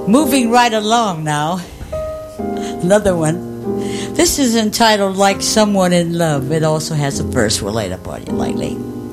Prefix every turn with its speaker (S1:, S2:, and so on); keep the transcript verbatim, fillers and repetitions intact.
S1: Moving right along now. Another one. This is entitled Like Someone in Love. It also has a verse we'll light up on you lightly.